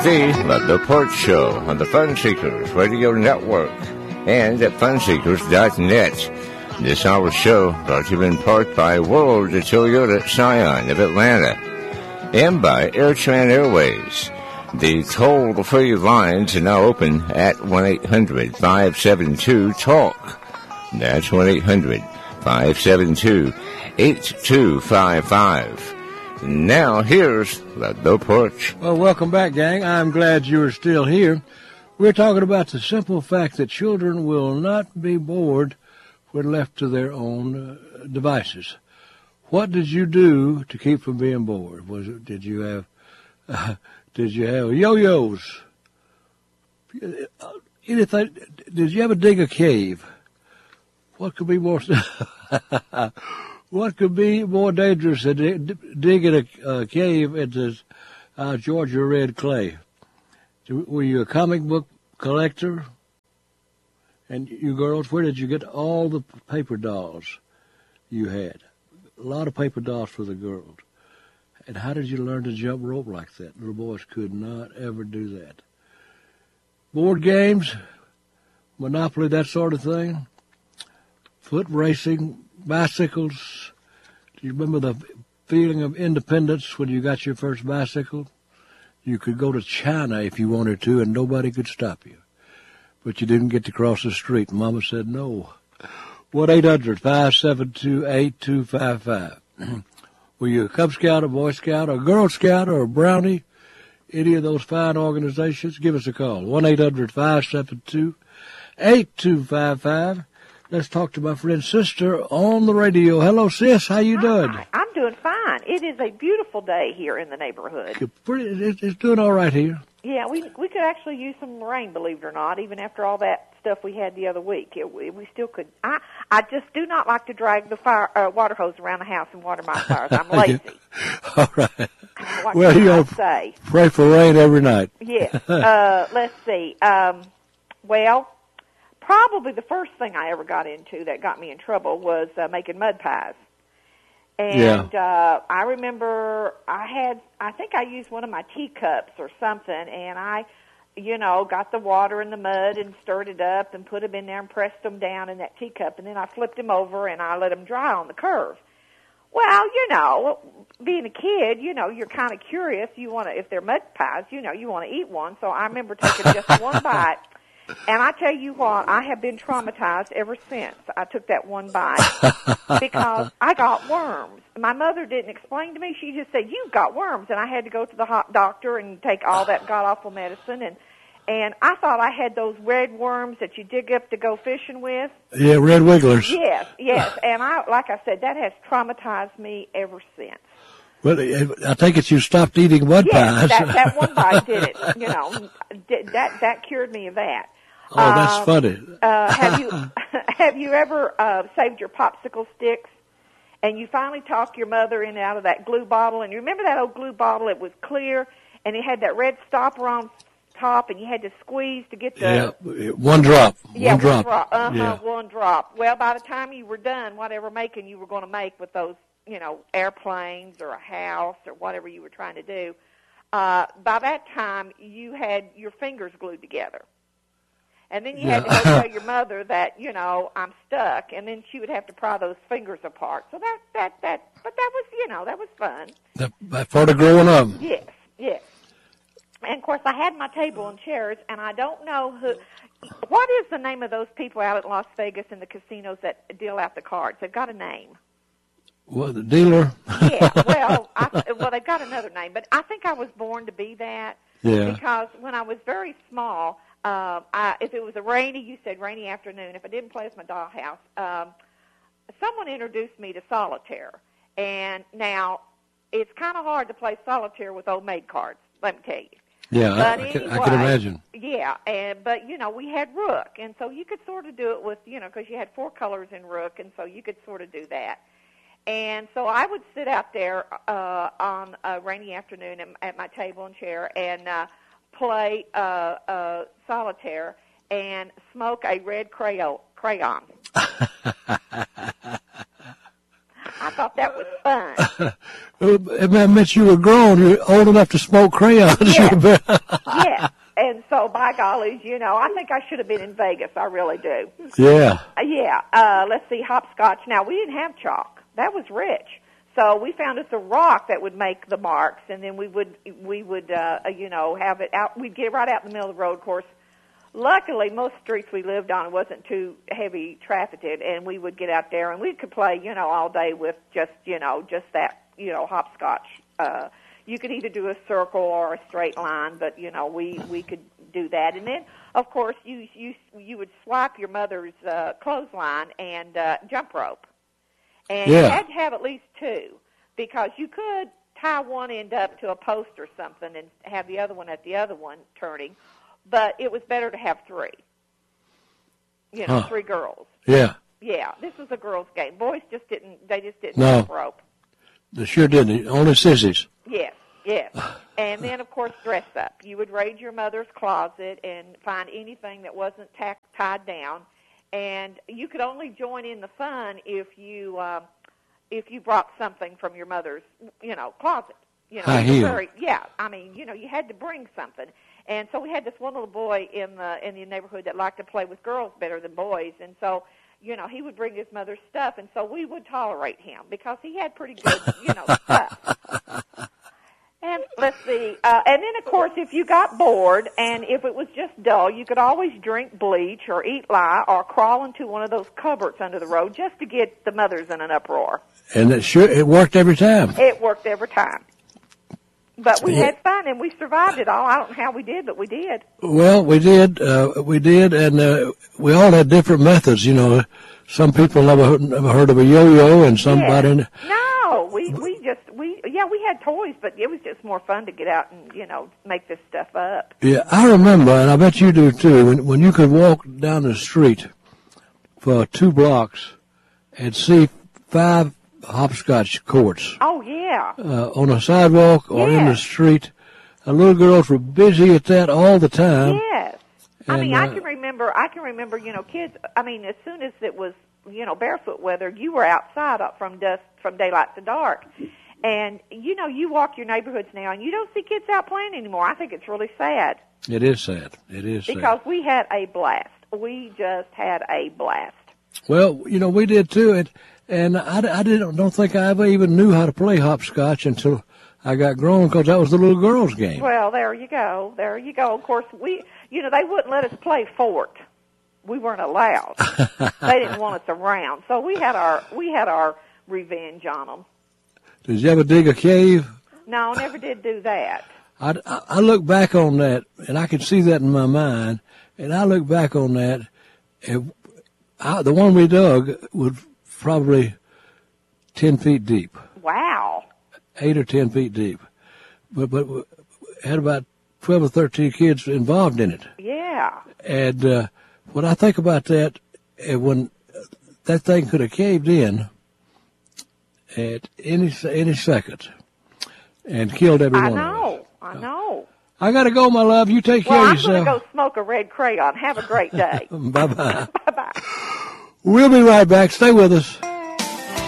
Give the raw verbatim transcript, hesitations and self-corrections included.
the The Porch Show on the Fun Seekers Radio Network and at fun seekers dot net. This hour's show brought to you in part by World Toyota Scion of Atlanta and by AirTran Airways. The toll-free lines are now open at one eight hundred five seven two TALK. That's one eight hundred five seven two eight two five five. Now, here's The Porch. Well, welcome back, gang. I'm glad you're still here. We're talking about the simple fact that children will not be bored when left to their own uh, devices. What did you do to keep from being bored? Was it, did you have, uh, did you have yo-yos? Anything? Did you ever dig a cave? What could be more? What could be more dangerous than digging a, a cave into uh, Georgia red clay? Were you a comic book collector? And you girls, where did you get all the paper dolls you had? A lot of paper dolls for the girls. And how did you learn to jump rope like that? Little boys could not ever do that. Board games, Monopoly, that sort of thing. Foot racing, bicycles. Do you remember the feeling of independence when you got your first bicycle? You could go to China if you wanted to, and nobody could stop you. But you didn't get to cross the street. Mama said no. one eight hundred five seven two eight two five five. Were you a Cub Scout, a Boy Scout, a Girl Scout, or a Brownie? Any of those fine organizations? Give us a call. one eight hundred five seven two eight two five five. Let's talk to my friend Sister on the radio. Hello, sis. How you doing? Hi, I'm doing fine. It is a beautiful day here in the neighborhood. Pretty, it's doing all right here. Yeah, we we could actually use some rain, believe it or not, even after all that stuff we had the other week. It, we still could. I I just do not like to drag the fire uh, water hose around the house and water my flowers. I'm lazy. All right. What well, you know, say? Pray for rain every night. Yes. uh, let's see. Um, well. Probably the first thing I ever got into that got me in trouble was uh, making mud pies. And yeah. uh, I remember I had, I think I used one of my teacups or something, and I, you know, got the water in the mud and stirred it up and put them in there and pressed them down in that teacup, and then I flipped them over and I let them dry on the curve. Well, you know, being a kid, you know, you're kind of curious. You want to, if they're mud pies, you know, you want to eat one. So I remember taking just one bite. And I tell you what, I have been traumatized ever since I took that one bite because I got worms. My mother didn't explain to me. She just said, you've got worms. And I had to go to the hot doctor and take all that god-awful medicine. And, and I thought I had those red worms that you dig up to go fishing with. Yeah, red wigglers. Yes, yes. And I, like I said, that has traumatized me ever since. Well, I take it you stopped eating mud yes, pies. that, that one bite did it. You know, did, that that cured me of that. Oh, that's uh, funny. uh, have you have you ever uh, saved your popsicle sticks and you finally talked your mother in and out of that glue bottle? And you remember that old glue bottle? It was clear and it had that red stopper on top, and you had to squeeze to get the yeah one drop. Yeah, one drop. One drop. Uh huh. Yeah. One drop. Well, by the time you were done, whatever making you were going to make with those, you know, airplanes or a house or whatever you were trying to do, uh, by that time you had your fingers glued together. And then you yeah. had to go tell your mother that, you know, I'm stuck, and then she would have to pry those fingers apart. So that, that, that, but that was, you know, that was fun. That, that part of growing up. Yes, yes. And, of course, I had my table and chairs, and I don't know who, what is the name of those people out at Las Vegas in the casinos that deal out the cards? They've got a name. Well, the dealer? Yeah, well, I, well, they've got another name, but I think I was born to be that. Yeah. Because when I was very small, Uh, I, if it was a rainy, you said rainy afternoon, if I didn't play with my dollhouse, um, someone introduced me to solitaire. And now, it's kind of hard to play solitaire with old maid cards, let me tell you. Yeah, but I, I, anyway, can, I can imagine. Yeah, and, but, you know, we had Rook, and so you could sort of do it with, you know, because you had four colors in Rook, and so you could sort of do that. And so I would sit out there uh, on a rainy afternoon at, at my table and chair and uh, play uh, uh, solitaire and smoke a red crayon. crayon. I thought that was fun. It meant you were grown. You're old enough to smoke crayons. Yes, know, by gollies, you know, I think I should have been in Vegas. I really do. Yeah. Uh, yeah. Uh, let's see, hopscotch. Now, we didn't have chalk. That was rich. So we found us a rock that would make the marks, and then we would, we would, uh, you know, have it out. We'd get right out in the middle of the road, of course. Luckily, most streets we lived on wasn't too heavy trafficked, and we would get out there, and we could play, you know, all day with just, you know, just that, you know, hopscotch. Uh, you could either do a circle or a straight line, but, you know, we, we could do that. And then, of course, you, you, you would swap your mother's uh, clothesline and uh, jump rope. And yeah. you had to have at least two, because you could tie one end up to a post or something and have the other one at the other one turning, but it was better to have three. You know, huh. three girls. Yeah. Yeah, this was a girls' game. Boys just didn't, they just didn't no. jump rope. They sure didn't. Only sissies. Yes, yes. And then, of course, dress up. You would raid your mother's closet and find anything that wasn't tack, tied down. And you could only join in the fun if you um, if you brought something from your mother's, you know, closet. You know, High heel. very, yeah. I mean, you know, you had to bring something. And so we had this one little boy in the in the neighborhood that liked to play with girls better than boys. And so, you know, he would bring his mother's stuff, and so we would tolerate him because he had pretty good, you know, stuff. And let's see. Uh, and then, of course, if you got bored and if it was just dull, you could always drink bleach or eat lye or crawl into one of those cupboards under the road just to get the mothers in an uproar. And it sure it worked every time. It worked every time. But we yeah. had fun, and we survived it all. I don't know how we did, but we did. Well, we did. Uh, we did, and uh, we all had different methods. You know, some people never, never heard of a yo-yo, and somebody... Yeah. No, we, we just... we Yeah, we had toys, but it was just more fun to get out and, you know, make this stuff up. Yeah, I remember, and I bet you do too, when, when you could walk down the street for two blocks and see five hopscotch courts. Oh, yeah. Uh, on a sidewalk or yes. in the street. And little girls were busy at that all the time. Yes. And, I mean, uh, I can remember, I can remember, you know, kids, I mean, as soon as it was, you know, barefoot weather, you were outside up from dusk, from daylight to dark. And, you know, you walk your neighborhoods now, and you don't see kids out playing anymore. I think it's really sad. It is sad. It is sad. Because we had a blast. We just had a blast. Well, you know, we did too. And, and I, I didn't, don't think I ever even knew how to play hopscotch until I got grown, because that was the little girls' game. Well, there you go. There you go. Of course, we, you know, they wouldn't let us play fort. We weren't allowed. They didn't want us around. So we had our, we had our revenge on them. Did you ever dig a cave? No, never did do that. I, I look back on that, and I can see that in my mind, and I look back on that, and I, the one we dug was probably ten feet deep. Wow. Eight or ten feet deep. But, but we had about twelve or thirteen kids involved in it. Yeah. And uh, when I think about that, and when that thing could have caved in at any any second and killed every I one of us. know. I know. I got to go, my love. You take Well, care I'm of yourself. going to go smoke a red crayon. Have a great day. Bye-bye. Bye-bye. We'll be right back. Stay with us.